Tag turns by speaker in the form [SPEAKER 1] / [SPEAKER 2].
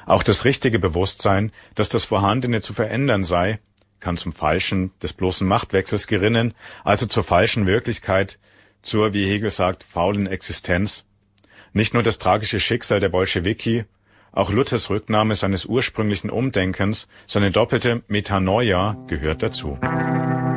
[SPEAKER 1] Auch das richtige Bewusstsein, dass das Vorhandene zu verändern sei, kann zum Falschen des bloßen Machtwechsels gerinnen, also zur falschen Wirklichkeit, zur, wie Hegel sagt, faulen Existenz. Nicht nur das tragische Schicksal der Bolschewiki, auch Luthers Rücknahme seines ursprünglichen Umdenkens, seine doppelte Metanoia gehört dazu.